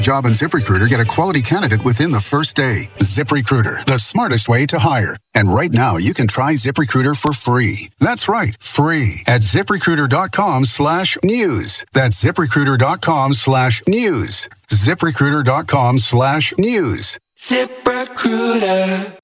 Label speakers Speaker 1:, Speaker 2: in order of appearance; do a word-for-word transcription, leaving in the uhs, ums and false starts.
Speaker 1: Job and ZipRecruiter get a quality candidate within the first day. ZipRecruiter, the smartest way to hire. And right now, you can try ZipRecruiter for free. That's right, free at ZipRecruiter.com slash news. That's ZipRecruiter.com slash news. ZipRecruiter.com slash news.
Speaker 2: ZipRecruiter.